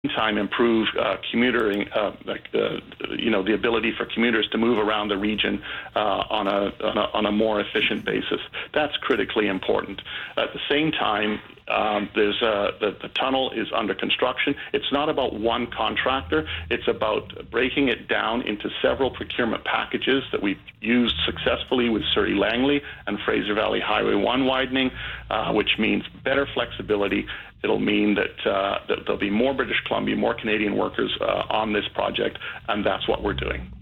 time improve commutering, the ability for commuters to move around the region on a more efficient basis. That's critically important. At the same time, the tunnel is under construction. It's not about one contractor. It's about breaking it down into several procurement packages that we've used successfully with Surrey Langley and Fraser Valley Highway 1 widening, which means better flexibility. It'll mean that there'll be more British Columbia, more Canadian workers on this project, and that's what we're doing.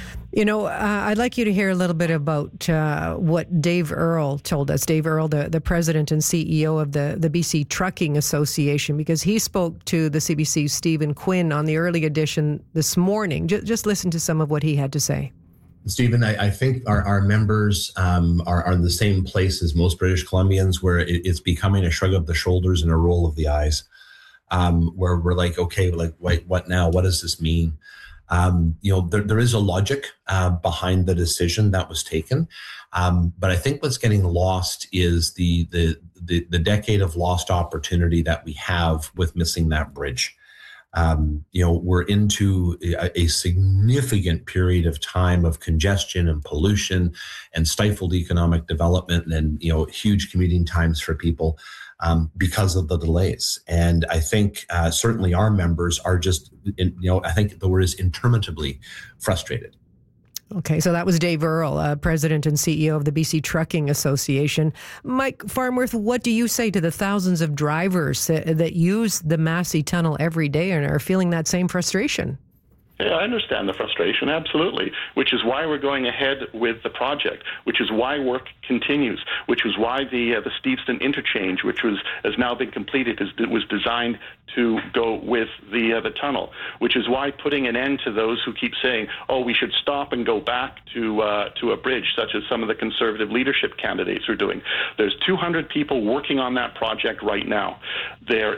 I'd like you to hear a little bit about what Dave Earle told us. Dave Earle, the president and CEO of the BC Trucking Association, because he spoke to the CBC's Stephen Quinn on the early edition this morning. Just listen to some of what he had to say. Stephen, I think our members are in the same place as most British Columbians, where it's becoming a shrug of the shoulders and a roll of the eyes, where we're like, okay, like what now? What does this mean? There is a logic behind the decision that was taken, but I think what's getting lost is the decade of lost opportunity that we have with missing that bridge. We're into a significant period of time of congestion and pollution and stifled economic development and, huge commuting times for people because of the delays. And I think certainly our members are just, I think the word is interminably frustrated. Okay, so that was Dave Earle, president and CEO of the BC Trucking Association. Mike Farnworth, what do you say to the thousands of drivers that use the Massey Tunnel every day and are feeling that same frustration? Yeah, I understand the frustration, absolutely, which is why we're going ahead with the project, which is why work continues, which is why the Steveston interchange, which has now been completed, was designed to go with the tunnel, which is why putting an end to those who keep saying, we should stop and go back to a bridge, such as some of the Conservative leadership candidates are doing. There's 200 people working on that project right now. There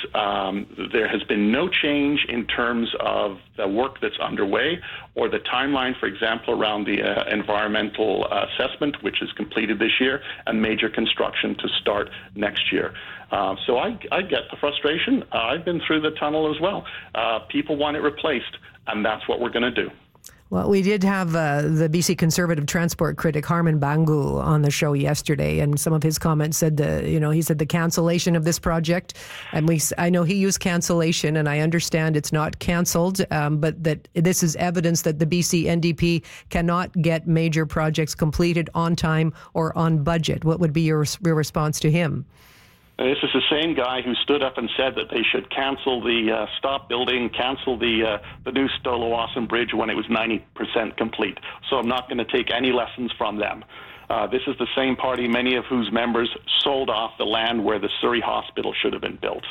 has been no change in terms of the work that's underway or the timeline, for example, around the environmental assessment, which is completed this year, and major construction to start next year. So I get the frustration. I've been through the tunnel as well. People want it replaced, and that's what we're going to do. Well, we did have the BC Conservative transport critic Harman Bangu on the show yesterday, and some of his comments said he said the cancellation of this project, and I know he used cancellation, and I understand it's not cancelled, but that this is evidence that the BC NDP cannot get major projects completed on time or on budget. What would be your response to him? This is the same guy who stood up and said that they should cancel stop building, cancel the new Stolowassen Bridge when it was 90% complete. So I'm not going to take any lessons from them. This is the same party, many of whose members sold off the land where the Surrey Hospital should have been built.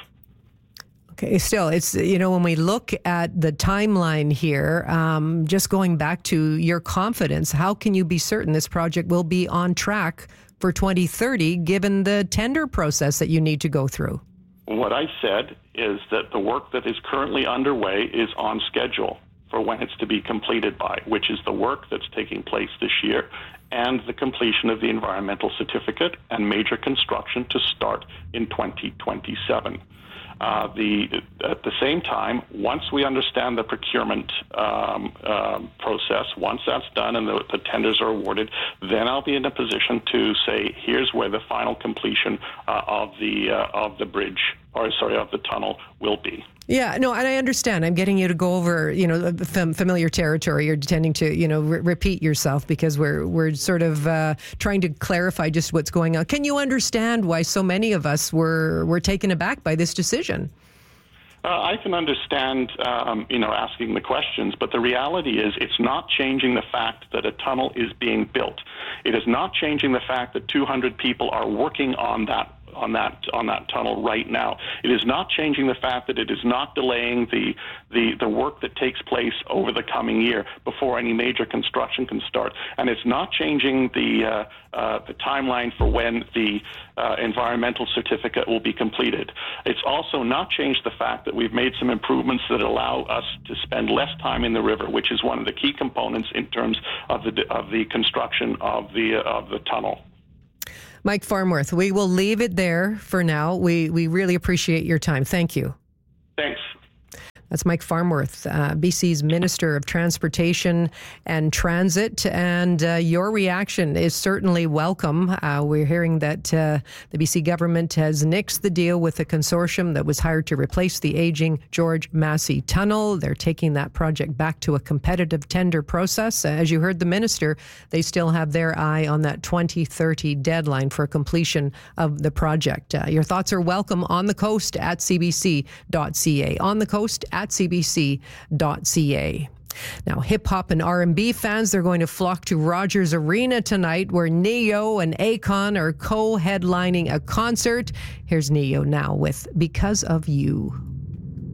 Okay, still, it's, when we look at the timeline here, just going back to your confidence, how can you be certain this project will be on track for 2030, given the tender process that you need to go through? What I said is that the work that is currently underway is on schedule for when it's to be completed by, which is the work that's taking place this year and the completion of the environmental certificate and major construction to start in 2027. At the same time, once we understand the procurement process, once that's done and the tenders are awarded, then I'll be in a position to say, here's where the final completion of the bridge, of the tunnel will be. Yeah, no, and I understand. I'm getting you to go over, familiar territory. You're tending to, repeat yourself because we're sort of trying to clarify just what's going on. Can you understand why so many of us were taken aback by this decision? I can understand, asking the questions, but the reality is it's not changing the fact that a tunnel is being built. It is not changing the fact that 200 people are working on that tunnel right now. It is not changing the fact that it is not delaying the work that takes place over the coming year before any major construction can start. And it's not changing the timeline for when the environmental certificate will be completed. It's also not changed the fact that we've made some improvements that allow us to spend less time in the river, which is one of the key components in terms of the construction of the tunnel. Mike Farnworth, we will leave it there for now. We really appreciate your time. Thank you. Thanks. That's Mike Farnworth, BC's Minister of Transportation and Transit. And your reaction is certainly welcome. We're hearing that the BC government has nixed the deal with the consortium that was hired to replace the aging George Massey Tunnel. They're taking that project back to a competitive tender process. As you heard the minister, they still have their eye on that 2030 deadline for completion of the project. Your thoughts are welcome on the coast at cbc.ca. On the coast at cbc.ca. Now, hip-hop and R&B fans, they're going to flock to Rogers Arena tonight, where Ne-Yo and Akon are co-headlining a concert. Here's Ne-Yo now with Because of You.